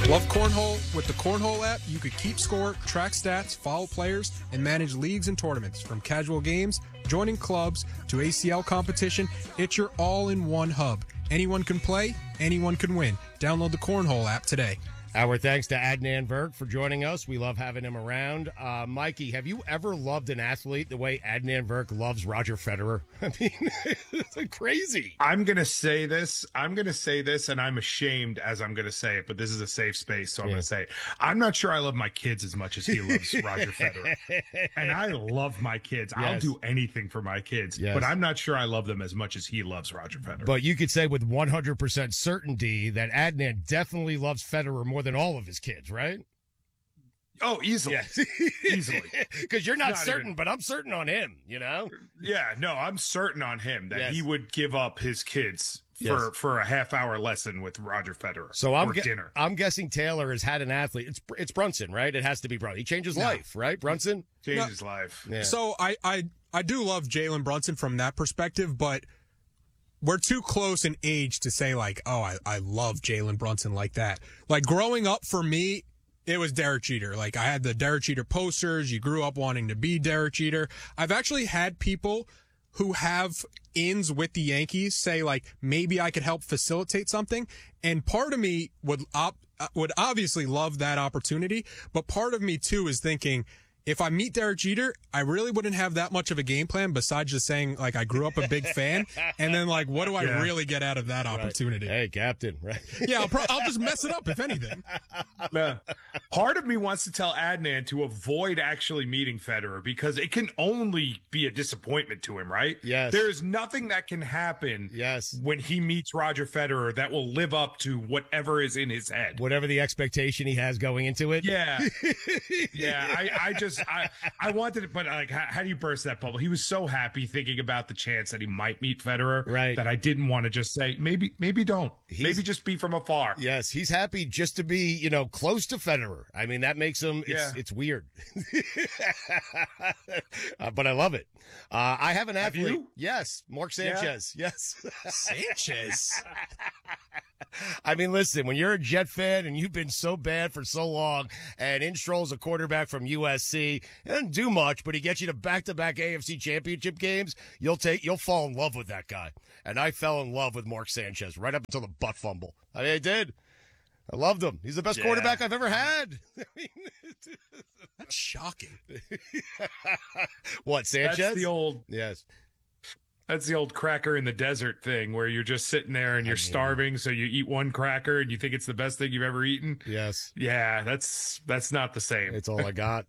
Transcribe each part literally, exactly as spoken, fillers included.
Love Cornhole? With the Cornhole app, you could keep score, track stats, follow players, and manage leagues and tournaments. From casual games, joining clubs, to A C L competition, it's your all-in-one hub. Anyone can play, anyone can win. Download the Cornhole app today. Our thanks to Adnan Virk for joining us. We love having him around. Uh, Mikey, have you ever loved an athlete the way Adnan Virk loves Roger Federer? I mean, it's crazy. I'm going to say this. I'm going to say this, and I'm ashamed as I'm going to say it, but this is a safe space, so I'm Yeah. going to say it. I'm not sure I love my kids as much as he loves Roger Federer. And I love my kids. I'll Yes. do anything for my kids, Yes. but I'm not sure I love them as much as he loves Roger Federer. But you could say with one hundred percent certainty that Adnan definitely loves Federer more than all of his kids, right? Oh, easily. Easily. Because you're not, Not certain, even- but I'm certain on him, you know? Yeah, no, I'm certain on him that Yes. he would give up his kids for, Yes. for a half hour lesson with Roger Federer. So I'm or gue- dinner. I'm guessing Taylor has had an athlete. It's it's Brunson, right? It has to be Brunson. He changed his life, right? Brunson? Changed No. his life. Yeah. So I, I, I do love Jalen Brunson from that perspective, but we're too close in age to say, like, oh, I, I love Jalen Brunson like that. Like, growing up for me, it was Derek Jeter. Like, I had the Derek Jeter posters. You grew up wanting to be Derek Jeter. I've actually had people who have ins with the Yankees say, like, maybe I could help facilitate something. And part of me would op- would obviously love that opportunity. But part of me, too, is thinking, if I meet Derek Jeter, I really wouldn't have that much of a game plan besides just saying, like, I grew up a big fan. And then, like, what do I Yeah. really get out of that opportunity? Hey, Captain, right? Yeah, I'll, pro- I'll just mess it up, if anything. Yeah. Part of me wants to tell Adnan to avoid actually meeting Federer because it can only be a disappointment to him, right? Yes. There is nothing that can happen Yes. when he meets Roger Federer that will live up to whatever is in his head. Whatever the expectation he has going into it. Yeah. Yeah. I, I just, I, I wanted it, but like, how, how do you burst that bubble? He was so happy thinking about the chance that he might meet Federer Right. that I didn't want to just say, maybe, maybe don't. He's- maybe just be from afar. Yes, he's happy just to be, you know, close to Federer. I mean, that makes him, it's, Yeah. it's weird. uh, but I love it. Uh, I have an Have athlete. you? Yes, Mark Yeah? Sanchez. Yes. Sanchez. I mean, listen, when you're a Jet fan and you've been so bad for so long, and in strolls a quarterback from U S C, he doesn't do much, but he gets you to back-to-back A F C championship games, you'll take, you'll fall in love with that guy. And I fell in love with Mark Sanchez right up until the butt fumble. I mean, I did. I loved him. He's the best Yeah. quarterback I've ever had. I mean, That's shocking. what, Sanchez? That's the old, yes. That's the old cracker in the desert thing where you're just sitting there and you're starving. So you eat one cracker and you think it's the best thing you've ever eaten. Yes. Yeah, that's that's not the same. It's all I got.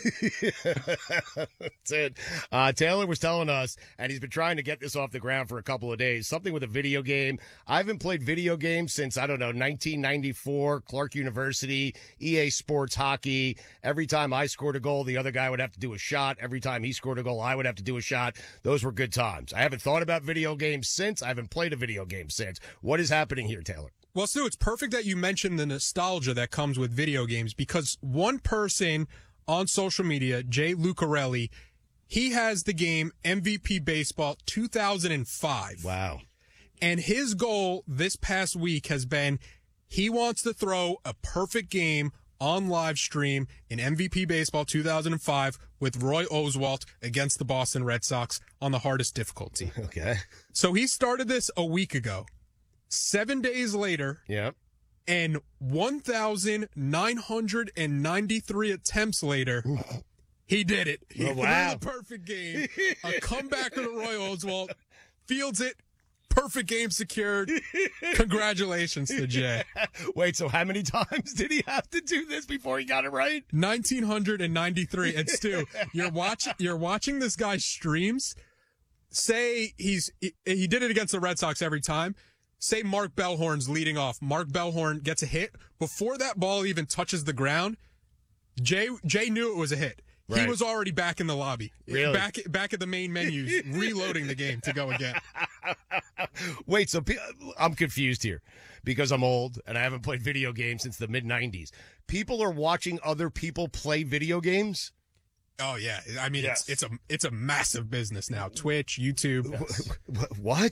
That's it. Uh, Taylor was telling us, and he's been trying to get this off the ground for a couple of days, something with a video game. I haven't played video games since, I don't know, nineteen ninety-four, Clark University, E A Sports Hockey. Every time I scored a goal, the other guy would have to do a shot. Every time he scored a goal, I would have to do a shot. Those were good times. I haven't thought about video games since. I haven't played a video game since. What is happening here, Taylor? Well, Stu, it's perfect that you mentioned the nostalgia that comes with video games because one person on social media, Jay Lucarelli, he has the game M V P Baseball two thousand five. Wow. And his goal this past week has been he wants to throw a perfect game on live stream in M V P Baseball two thousand five with Roy Oswalt against the Boston Red Sox on the hardest difficulty. Okay. So he started this a week ago. Seven days later, Yep. and one thousand nine hundred ninety-three attempts later, he did it. He Oh, wow. threw the perfect game. A comebacker to Roy Oswalt. Fields it. Perfect game secured. Congratulations to Jay. Wait, so how many times did he have to do this before he got it right? nineteen ninety-three. And Stu, you're watching, you're watching this guy's streams. Say he's, he, he did it against the Red Sox every time. Say Mark Bellhorn's leading off. Mark Bellhorn gets a hit. Before that ball even touches the ground, Jay, Jay knew it was a hit. Right. He was already back in the lobby. Really? Back, back at the main menus, reloading the game to go again. Wait, so pe- I'm confused here because I'm old and I haven't played video games since the mid nineties. People are watching other people play video games? Oh yeah, I mean Yes. it's it's a it's a massive business now. Twitch, YouTube. What?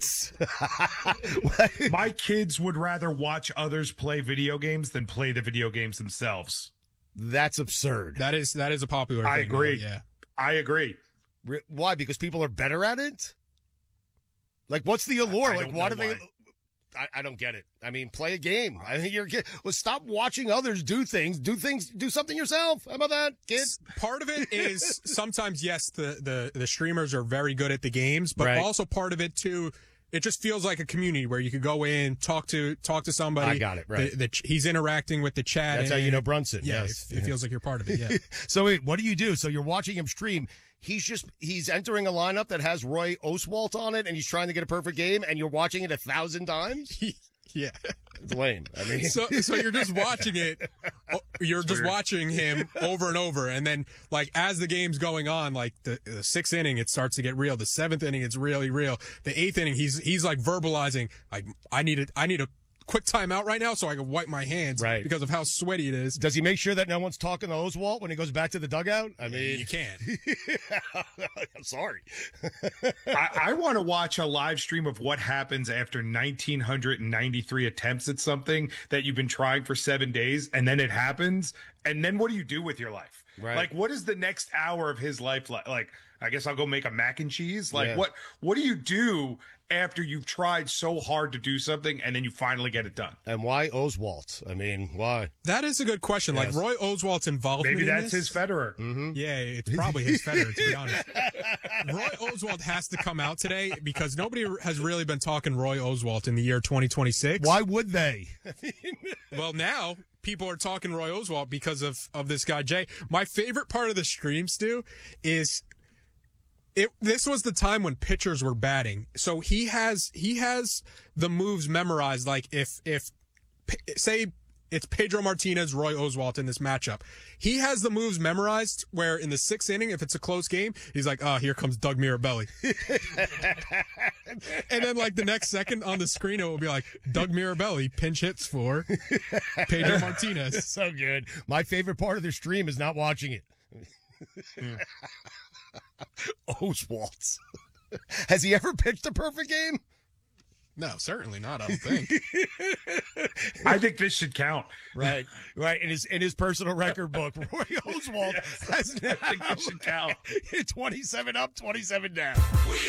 My kids would rather watch others play video games than play the video games themselves. That's absurd. That is that is a popular. I thing, agree. Yeah. I agree. Re- Why? Because people are better at it? Like, what's the allure? I- I like, don't why know do they? why. I, I don't get it. I mean, play a game. I think you're. Well, stop watching others do things. Do things. Do something yourself. How about that, kid? Part of it is sometimes yes, the the the streamers are very good at the games, but Right. also part of it too. It just feels like a community where you could go in, talk to talk to somebody. I got it, right. The, the, ch- he's interacting with the chat. That's and- how you know Brunson. Yeah, yes. it, it feels like you're part of it. Yeah. So wait, what do you do? So you're watching him stream. He's just he's entering a lineup that has Roy Oswalt on it, and he's trying to get a perfect game, and you're watching it a thousand times. yeah. It's lame. I mean, So so you're just watching it. oh, You're just weird. watching him over and over, and then like as the game's going on, like the, the sixth inning, it starts to get real. The seventh inning, it's really real. The eighth inning, he's he's like verbalizing, like I need a I need a quick timeout right now so I can wipe my hands, Right. because of how sweaty it is. does he make sure that no one's talking to Oswalt when he goes back to the dugout? I mean, You can't. I'm sorry. I, I want to watch a live stream of what happens after one thousand nine hundred ninety-three attempts at something that you've been trying for seven days, and then it happens. And then what do you do with your life? Right. Like, what is the next hour of his life like? Like, I guess I'll go make a mac and cheese. Like, Yeah. what what do you do after you've tried so hard to do something and then you finally get it done? And why Oswalt? I mean, why? That is a good question. Yes. Like Roy Oswalt's involvement. Maybe in that's this- his Federer. Mm-hmm. Yeah, it's probably his Federer, to be honest. Roy Oswalt has to come out today because nobody has really been talking Roy Oswalt in the year twenty twenty-six. Why would they? Well, now people are talking Roy Oswalt because of, of this guy, Jay. My favorite part of the stream, Stu, is it. This was the time when pitchers were batting. So he has he has the moves memorized. Like if, if say it's Pedro Martinez, Roy Oswalt in this matchup. He has the moves memorized where in the sixth inning, if it's a close game, he's like, oh, here comes Doug Mirabelli. And then like the next second on the screen, it will be like Doug Mirabelli pinch hits for Pedro Martinez. So good. My favorite part of their stream is not watching it. Oswalt. Has he ever pitched a perfect game? No, certainly not, I don't think. I think this should count. Right, right. In his in his personal record book, Roy Oswalt has I think this should count. twenty-seven up, twenty-seven down.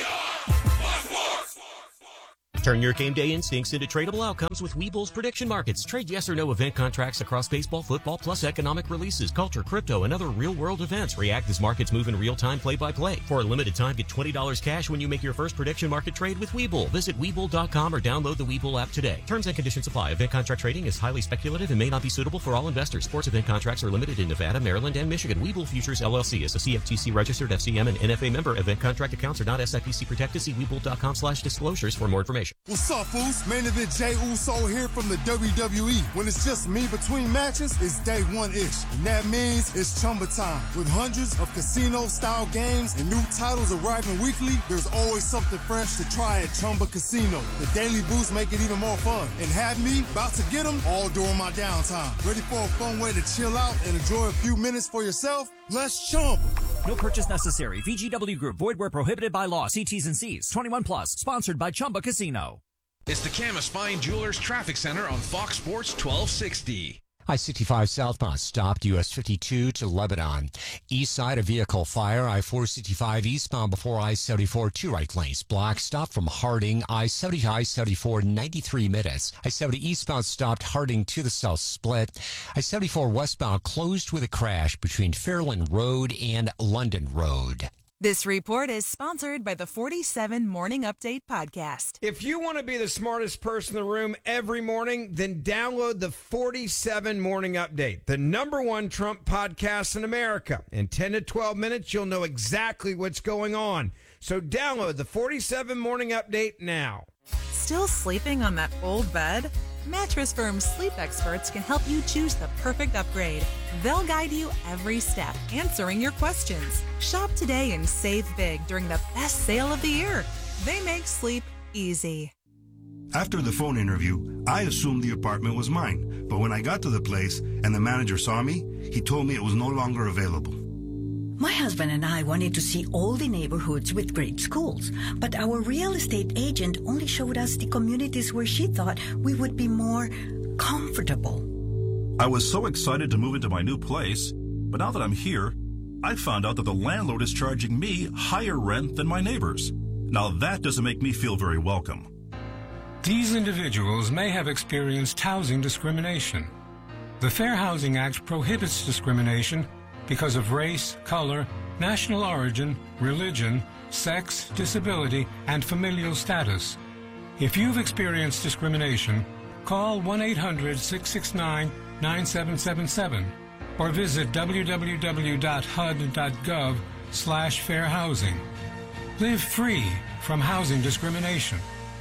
Turn your game day instincts into tradable outcomes with Weeble's prediction markets. Trade yes or no event contracts across baseball, football, plus economic releases, culture, crypto, and other real-world events. React as markets move in real time, play-by-play. For a limited time, get twenty dollars cash when you make your first prediction market trade with Weeble. Visit Weeble dot com or download the Weeble app today. Terms and conditions apply. Event contract trading is highly speculative and may not be suitable for all investors. Sports event contracts are limited in Nevada, Maryland, and Michigan. Weeble Futures, L L C is a C F T C registered F C M and N F A member. Event contract accounts are not S I P C protected. See Weeble dot com slash disclosures for more information. What's up, fools? Main event Jay Uso here from the W W E. When it's just me between matches, it's day one-ish. And that means it's Chumba time. With hundreds of casino-style games and new titles arriving weekly, there's always something fresh to try at Chumba Casino. The daily boosts make it even more fun. And have me about to get them all during my downtime. Ready for a fun way to chill out and enjoy a few minutes for yourself? Let's Chumba. No purchase necessary. V G W Group. Void where prohibited by law. See T's and C's. twenty-one plus. Sponsored by Chumba Casino. It's the Camus Fine Jewelers Traffic Center on Fox Sports twelve sixty. I sixty-five southbound stopped U S fifty-two to Lebanon. East side, a vehicle fire. I four sixty-five eastbound before I seventy-four, two right lanes blocked. Stop from Harding. I seventy, I seventy-four, ninety-three minutes. I seventy eastbound stopped Harding to the south split. I seventy-four westbound closed with a crash between Fairland Road and London Road. This report is sponsored by the forty-seven Morning Update podcast. If you want to be the smartest person in the room every morning, then download the forty-seven Morning Update, the number one Trump podcast in America. In ten to twelve minutes, you'll know exactly what's going on. So download the forty-seven Morning Update now. Still sleeping on that old bed? Mattress Firm's sleep experts can help you choose the perfect upgrade. They'll guide you every step, answering your questions. Shop today and save big during the best sale of the year. They make sleep easy. After the phone interview, I assumed the apartment was mine. But when I got to the place and the manager saw me, he told me it was no longer available. My husband and I wanted to see all the neighborhoods with great schools, but our real estate agent only showed us the communities where she thought we would be more comfortable. I was so excited to move into my new place, but now that I'm here, I found out that the landlord is charging me higher rent than my neighbors. Now that doesn't make me feel very welcome. These individuals may have experienced housing discrimination. The Fair Housing Act prohibits discrimination because of race, color, national origin, religion, sex, disability, and familial status. If you've experienced discrimination, call one eight hundred, six six nine, nine seven seven seven or visit w w w dot h u d dot gov slash fair housing. Live free from housing discrimination.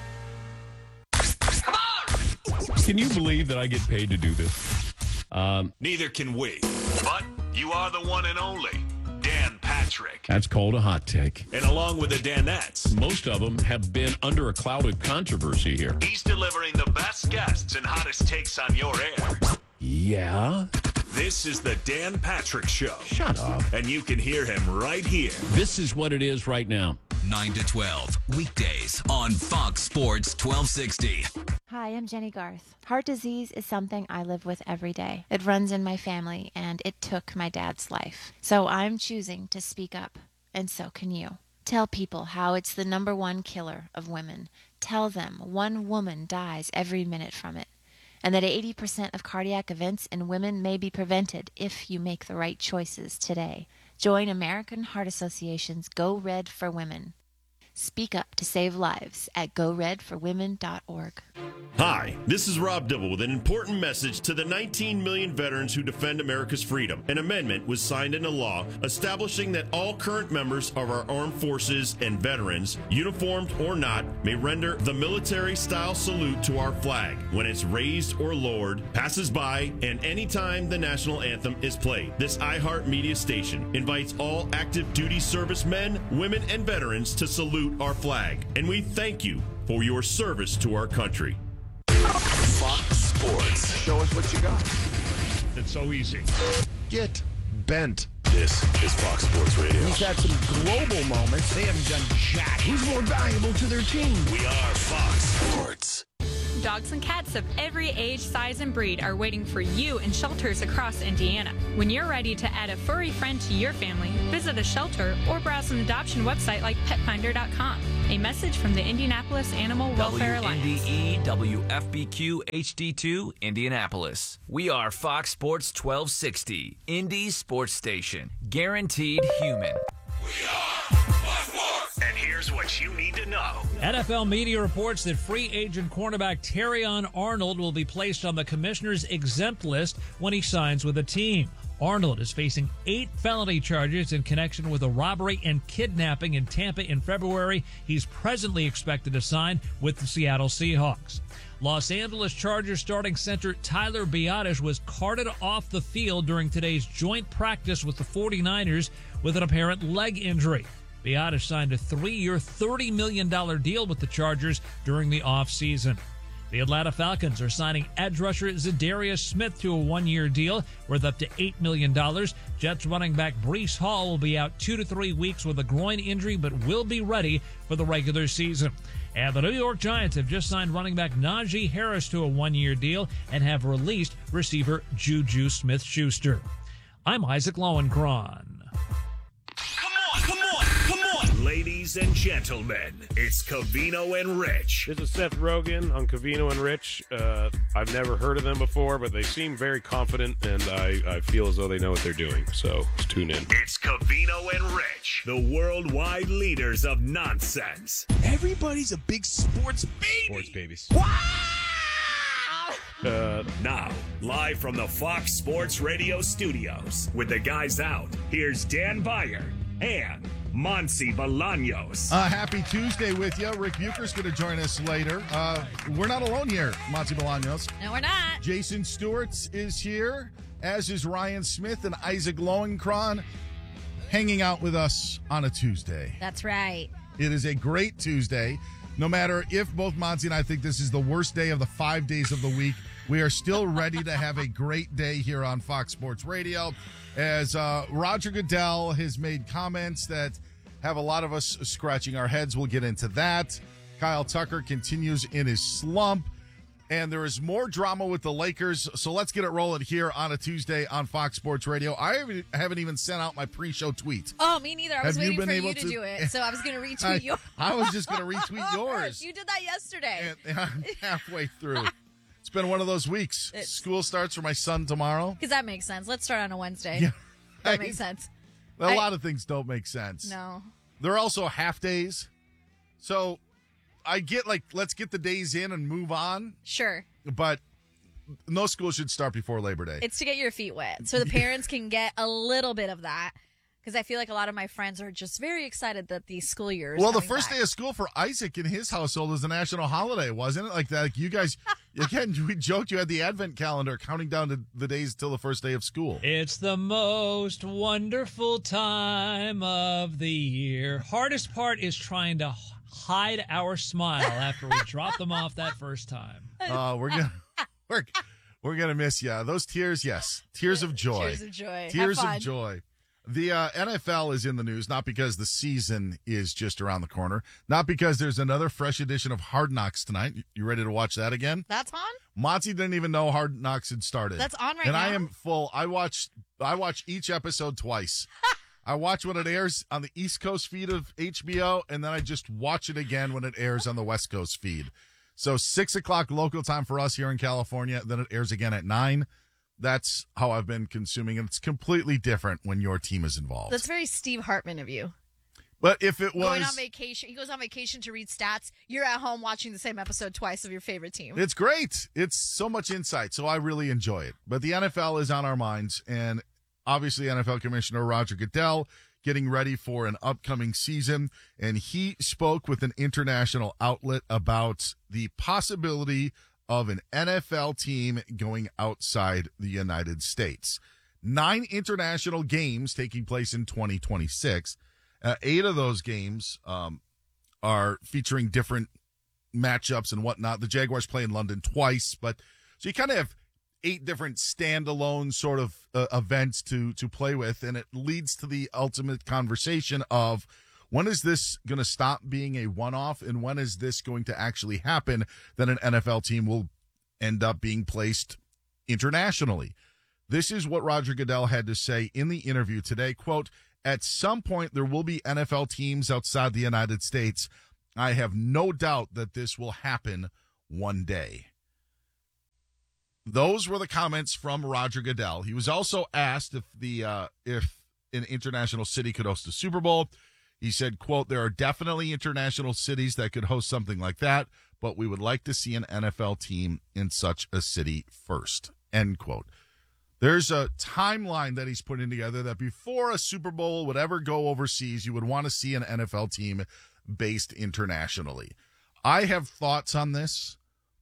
Can you believe that I get paid to do this? Um, Neither can we. But you are the one and only Dan Patrick. That's called a hot take. And along with the Danettes, most of them have been under a cloud of controversy here. he's delivering the best guests and hottest takes on your air. Yeah? This is the Dan Patrick Show. Shut up. And you can hear him right here. This is what it is right now. nine to twelve, weekdays on Fox Sports twelve sixty. Hi, I'm Jenny Garth. Heart disease is something I live with every day. It runs in my family, and it took my dad's life. So I'm choosing to speak up, and so can you. Tell people how it's the number one killer of women. Tell them one woman dies every minute from it, and that eighty percent of cardiac events in women may be prevented if you make the right choices today. Join American Heart Association's Go Red for Women. Speak up to save lives at go red for women dot org. Hi, this is Rob Dibble with an important message to the nineteen million veterans who defend America's freedom. An amendment was signed into law establishing that all current members of our armed forces and veterans, uniformed or not, may render the military-style salute to our flag when it's raised or lowered, passes by, and anytime the national anthem is played. This iHeart Media station invites all active duty servicemen, women, and veterans to salute our flag, and we thank you for your service to our country. Fox Sports. Show us what you got. It's so easy. Get bent. This is Fox Sports Radio. He's had some global moments. They haven't done jack. Who's more valuable to their team? We are Fox Sports. Dogs and cats of every age, size, and breed are waiting for you in shelters across Indiana. When you're ready to add a furry friend to your family, visit a shelter or browse an adoption website like pet finder dot com. A message from the Indianapolis Animal Welfare Alliance. W N D E W F B Q H D two, Indianapolis. We are Fox Sports twelve sixty, Indy Sports Station. Guaranteed human. We are Fox Sports. And here's what you need to know. N F L media reports that free agent cornerback Terrion Arnold will be placed on the commissioner's exempt list when he signs with a team. Arnold is facing eight felony charges in connection with a robbery and kidnapping in Tampa in February. He's presently expected to sign with the Seattle Seahawks. Los Angeles Chargers starting center Tyler Biadasz was carted off the field during today's joint practice with the forty-niners with an apparent leg injury. Biadasz signed a three-year, thirty million dollars deal with the Chargers during the offseason. The Atlanta Falcons are signing edge rusher Zadarius Smith to a one-year deal worth up to eight million dollars. Jets running back Breece Hall will be out two to three weeks with a groin injury, but will be ready for the regular season. And the New York Giants have just signed running back Najee Harris to a one-year deal and have released receiver Juju Smith-Schuster. I'm Isaac Lowenkron. Ladies and gentlemen, it's Covino and Rich. This is Seth Rogen on Covino and Rich. Uh, I've never heard of them before, but they seem very confident, and I, I feel as though they know what they're doing. So let's tune in. It's Covino and Rich, the worldwide leaders of nonsense. Everybody's a big sports baby. Sports babies. Uh, now, live from the Fox Sports Radio studios, with the guys out, here's Dan Beyer and Monsi Bolaños. Uh, happy Tuesday with you. Rick Bucher's going to join us later. Uh, we're not alone here, Monsi Bolaños. No, we're not. Jason Stewart is here, as is Ryan Smith and Isaac Lowenkron, hanging out with us on a Tuesday. That's right. It is a great Tuesday. No matter if both Monsi and I think this is the worst day of the five days of the week, We are still ready to have a great day here on Fox Sports Radio as uh, Roger Goodell has made comments that have a lot of us scratching our heads. We'll get into that. Kyle Tucker continues in his slump. And there is more drama with the Lakers, so let's get it rolling here on a Tuesday on Fox Sports Radio. I haven't, haven't even sent out my pre-show tweet. Oh, me neither. I was Have you waiting been for able you to, to- do it, so I was going to retweet I, yours. I was just going to retweet yours. You did that yesterday. And I'm halfway through. It's been one of those weeks. It's- School starts for my son tomorrow. Because that makes sense. Let's start on a Wednesday. Yeah. That makes sense. A I- lot of things don't make sense. No. There are also half days. So I get like, let's get the days in and move on. Sure. But no school should start before Labor Day. It's to get your feet wet so the parents can get a little bit of that. Because I feel like a lot of my friends are just very excited that the school year is Well, the coming first back. day of school for Isaac in his household is a national holiday, wasn't it? Like that, like you guys, again, we joked you had the advent calendar counting down to the days till the first day of school. It's the most wonderful time of the year. Hardest part is trying to hide our smile after we drop them off that first time. Uh, we're gonna we're, we're gonna miss you. Those tears, yes, tears of joy, Tears of joy. tears Have of fun. joy. The uh, N F L is in the news, not because the season is just around the corner, not because there's another fresh edition of Hard Knocks tonight. You ready to watch that again? That's on? Monty didn't even know Hard Knocks had started. That's on right and now? I am full. I watch. I watch each episode twice. I watch when it airs on the East Coast feed of H B O, and then I just watch it again when it airs on the West Coast feed. So six o'clock local time for us here in California. Then it airs again at nine. That's how I've been consuming it. It's completely different when your team is involved. That's very Steve Hartman of you. But if it was Going on vacation. He goes on vacation to read stats. You're at home watching the same episode twice of your favorite team. It's great. It's so much insight, so I really enjoy it. But the N F L is on our minds, and obviously N F L Commissioner Roger Goodell getting ready for an upcoming season, and he spoke with an international outlet about the possibility of an N F L team going outside the United States. Nine international games taking place in twenty twenty-six. Uh, eight of those games um, are featuring different matchups and whatnot. The Jaguars play in London twice, but so you kind of have eight different standalone sort of uh, events to to play with, and it leads to the ultimate conversation of when is this going to stop being a one-off, and when is this going to actually happen that an N F L team will end up being placed internationally? This is what Roger Goodell had to say in the interview today. Quote, at some point there will be N F L teams outside the United States. I have no doubt that this will happen one day. Those were the comments from Roger Goodell. He was also asked if the uh, if an international city could host a Super Bowl. He said, quote, there are definitely international cities that could host something like that, but we would like to see an N F L team in such a city first, end quote. There's a timeline that he's putting together that before a Super Bowl would ever go overseas, you would want to see an N F L team based internationally. I have thoughts on this,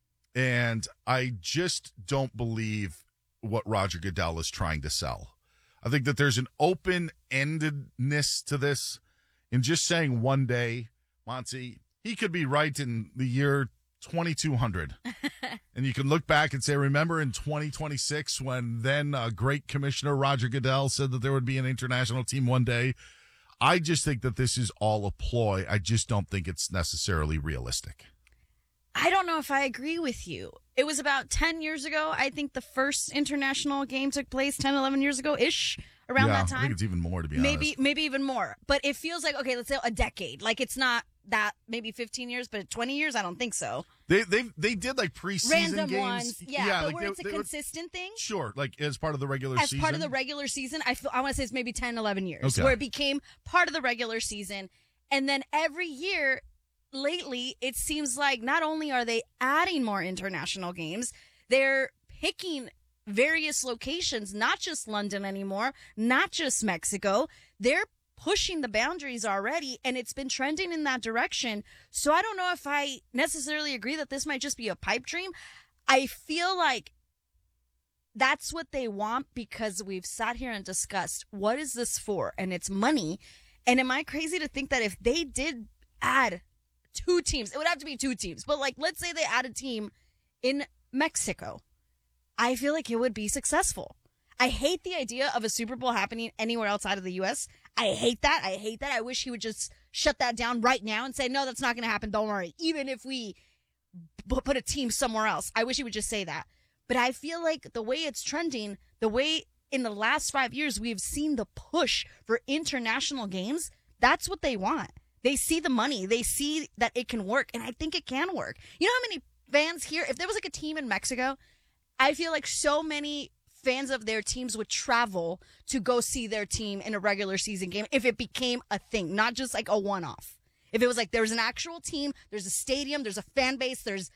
and I just don't believe what Roger Goodell is trying to sell. I think that there's an open-endedness to this. In just saying one day, Monty, he could be right in the year twenty-two hundred. And you can look back and say, remember in twenty twenty-six when then uh, great Commissioner Roger Goodell said that there would be an international team one day? I just think that this is all a ploy. I just don't think it's necessarily realistic. I don't know if I agree with you. It was about ten years ago. I think the first international game took place ten, eleven years ago-ish, around yeah, that time. I think it's even more, to be maybe, honest. Maybe even more. But it feels like, okay, let's say a decade. Like it's not that, maybe fifteen years, but twenty years? I don't think so. They they they did like preseason Random games. ones. Yeah, yeah but like where they- it's a they were- consistent thing. Sure, like as part of the regular As season. part of the regular season, I feel I want to say it's maybe ten, eleven years, Okay. where it became part of the regular season. And then every year lately, it seems like not only are they adding more international games, they're picking various locations, not just London anymore, not just Mexico. They're pushing the boundaries already, and it's been trending in that direction. So I don't know if I necessarily agree that this might just be a pipe dream. I feel like that's what they want because we've sat here and discussed what is this for, and it's money. And am I crazy to think that if they did add two teams, it would have to be two teams, but like let's say they add a team in Mexico, I feel like it would be successful. I hate the idea of a Super Bowl happening anywhere outside of the U S. I hate that. I hate that. I wish he would just shut that down right now and say, no, that's not going to happen. Don't worry. Even if we b- put a team somewhere else, I wish he would just say that. But I feel like the way it's trending, the way in the last five years we've seen the push for international games, that's what they want. They see the money. They see that it can work, and I think it can work. You know how many fans here, if there was like a team in Mexico, I feel like so many fans of their teams would travel to go see their team in a regular season game if it became a thing, not just like a one-off. If it was like there's an actual team, there's a stadium, there's a fan base, there's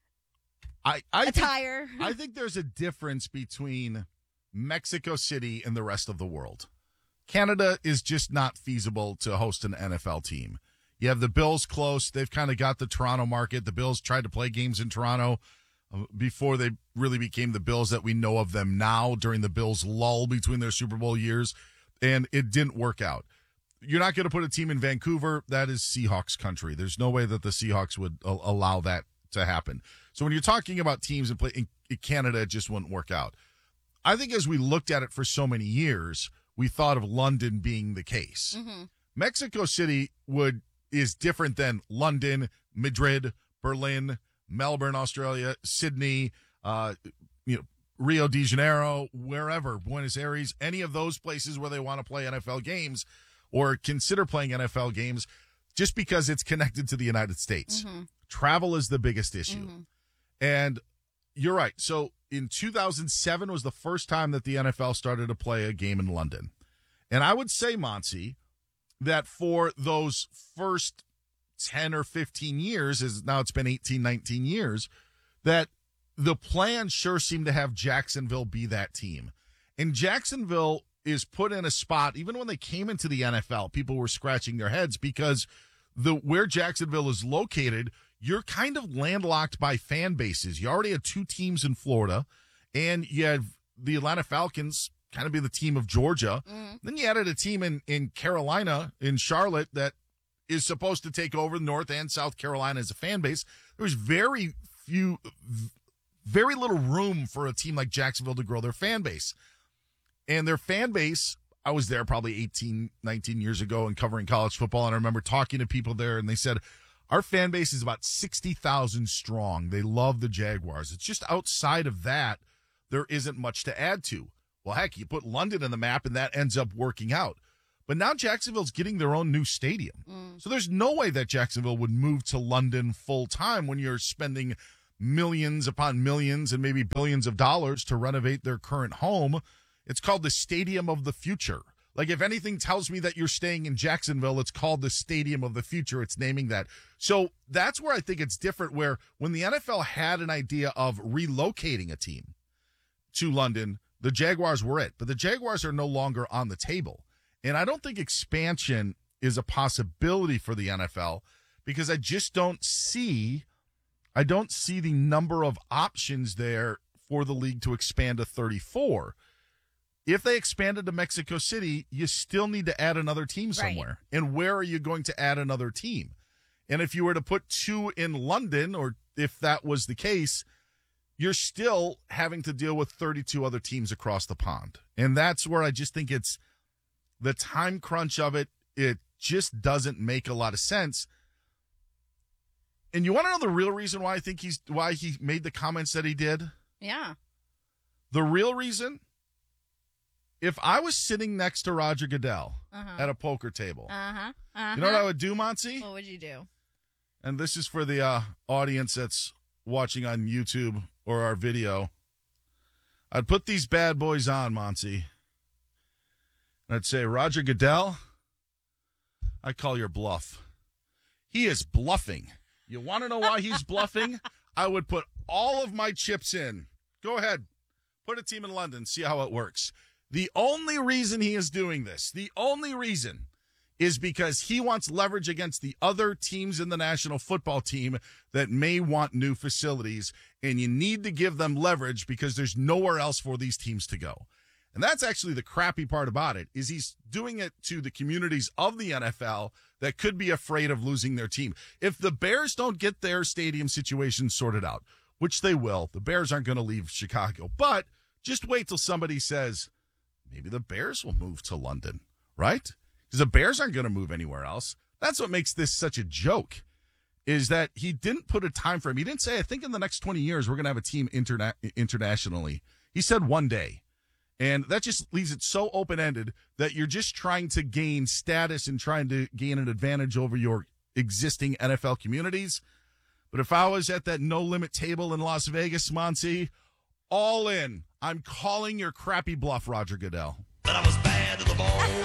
I, I attire. Think, I think there's a difference between Mexico City and the rest of the world. Canada is just not feasible to host an N F L team. You have the Bills close. They've kind of got the Toronto market. The Bills tried to play games in Toronto before they really became the Bills that we know of them now during the Bills' lull between their Super Bowl years, and it didn't work out. You're not going to put a team in Vancouver. That is Seahawks country. There's no way that the Seahawks would allow that to happen. So when you're talking about teams in, play, in, in Canada, it just wouldn't work out. I think as we looked at it for so many years, we thought of London being the case. Mm-hmm. Mexico City would is different than London, Madrid, Berlin, Melbourne, Australia, Sydney, uh, you know, Rio de Janeiro, wherever, Buenos Aires, any of those places where they want to play N F L games or consider playing N F L games, just because it's connected to the United States. Mm-hmm. Travel is the biggest issue. Mm-hmm. And you're right. So in two thousand seven was the first time that the N F L started to play a game in London. And I would say, Monty, that for those first ten or fifteen years, as now it's been eighteen, nineteen years, that the plan sure seemed to have Jacksonville be that team. And Jacksonville is put in a spot, even when they came into the N F L, people were scratching their heads because the where Jacksonville is located, you're kind of landlocked by fan bases. You already had two teams in Florida, and you had the Atlanta Falcons kind of be the team of Georgia. Mm. Then you added a team in, in Carolina, in Charlotte, that is supposed to take over North and South Carolina as a fan base. There's very few, very little room for a team like Jacksonville to grow their fan base. And their fan base, I was there probably eighteen, nineteen years ago and covering college football, and I remember talking to people there, and they said, our fan base is about sixty thousand strong. They love the Jaguars. It's just outside of that, there isn't much to add to. Well, heck, you put London on the map, and that ends up working out. But now Jacksonville's getting their own new stadium. Mm. So there's no way that Jacksonville would move to London full-time when you're spending millions upon millions and maybe billions of dollars to renovate their current home. It's called the Stadium of the Future. Like, if anything tells me that you're staying in Jacksonville, it's called the Stadium of the Future. It's naming that. So that's where I think it's different, where when the N F L had an idea of relocating a team to London, the Jaguars were it. But the Jaguars are no longer on the table. And I don't think expansion is a possibility for the N F L because I just don't see, I don't see the number of options there for the league to expand to thirty-four. If they expanded to Mexico City, you still need to add another team somewhere. Right. And where are you going to add another team? And if you were to put two in London, or if that was the case, you're still having to deal with thirty-two other teams across the pond. And that's where I just think it's the time crunch of it. It just doesn't make a lot of sense. And you want to know the real reason why I think he's, why he made the comments that he did? Yeah. The real reason? If I was sitting next to Roger Goodell uh-huh. at a poker table, uh-huh. Uh-huh. you know what I would do, Monty? What would you do? And this is for the uh, audience that's watching on YouTube or our video. I'd put these bad boys on, Monty. And I'd say, Roger Goodell, I call your bluff. He is bluffing. You want to know why he's bluffing? I would put all of my chips in. Go ahead. Put a team in London. See how it works. The only reason he is doing this, the only reason, is because he wants leverage against the other teams in the national football team that may want new facilities, and you need to give them leverage because there's nowhere else for these teams to go. And that's actually the crappy part about it, is he's doing it to the communities of the N F L that could be afraid of losing their team. If the Bears don't get their stadium situation sorted out, which they will. The Bears aren't going to leave Chicago. But just wait till somebody says, maybe the Bears will move to London, right? Because the Bears aren't going to move anywhere else. That's what makes this such a joke, is that he didn't put a time frame. He didn't say, I think in the next twenty years, we're going to have a team interna- internationally. He said one day. And that just leaves it so open-ended that you're just trying to gain status and trying to gain an advantage over your existing N F L communities. But if I was at that no-limit table in Las Vegas, Monty, all in. I'm calling your crappy bluff, Roger Goodell. But I was bad to the bone.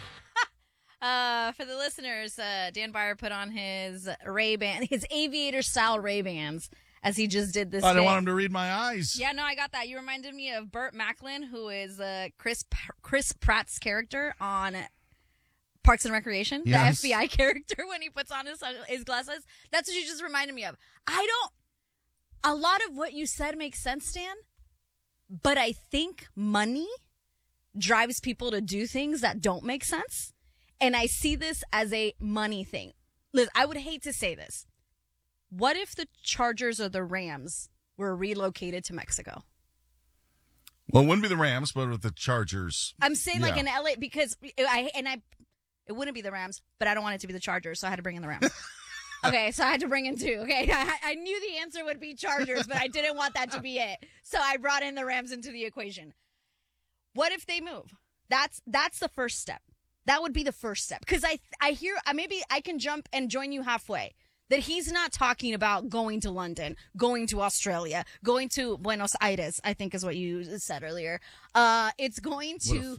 Uh, for the listeners, uh, Dan Byer put on his Ray-Ban, his aviator-style Ray-Bans, as he just did this I don't day. want him to read my eyes. Yeah, no, I got that. You reminded me of Burt Macklin, who is uh, Chris Chris Pratt's character on Parks and Recreation, Yes. the F B I character when he puts on his his glasses. That's what you just reminded me of. I don't. A lot of what you said makes sense, Stan, but I think money drives people to do things that don't make sense, and I see this as a money thing. Liz, I would hate to say this. What if the Chargers or the Rams were relocated to Mexico? Well, it wouldn't be the Rams, but with the Chargers. I'm saying like yeah. in L A because I and I, it wouldn't be the Rams, but I don't want it to be the Chargers, so I had to bring in the Rams. Okay, so I had to bring in two. Okay, I, I knew the answer would be Chargers, but I didn't want that to be it, so I brought in the Rams into the equation. What if they move? That's that's the first step. That would be the first step because I I hear I maybe I can jump and join you halfway. That he's not talking about going to London, going to Australia, going to Buenos Aires, I think is what you said earlier. Uh, it's going to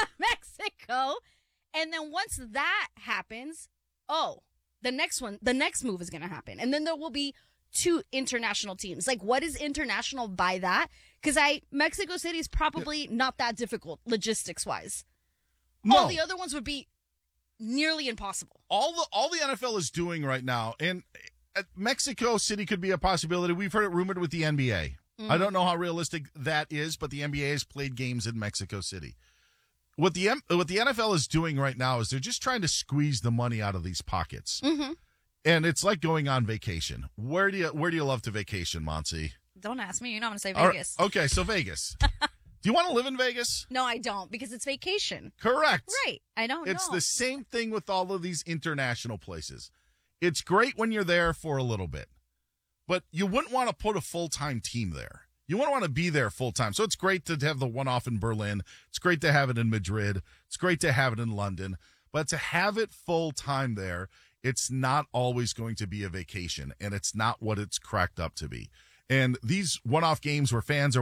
Mexico. And then once that happens, oh, the next one, the next move is going to happen. And then there will be two international teams. Like, what is international by that? Because I Mexico City is probably not that difficult logistics-wise. No. All the other ones would be nearly impossible. All the all the N F L is doing right now, and uh, Mexico City could be a possibility. We've heard it rumored with the N B A. Mm-hmm. I don't know how realistic that is, but the N B A has played games in Mexico City. What the M- what the N F L is doing right now is they're just trying to squeeze the money out of these pockets, Mm-hmm. and it's like going on vacation. Where do you where do you love to vacation, Monty? Don't ask me. You know I'm going to say All right, Vegas. okay, so Vegas. Do you want to live in Vegas? No, I don't, because it's vacation. Correct. Right. I don't It's know. the same thing with all of these international places. It's great when you're there for a little bit, but you wouldn't want to put a full-time team there. You wouldn't want to be there full-time. So it's great to have the one-off in Berlin. It's great to have it in Madrid. It's great to have it in London. But to have it full-time there, it's not always going to be a vacation, and it's not what it's cracked up to be. And these one-off games where fans are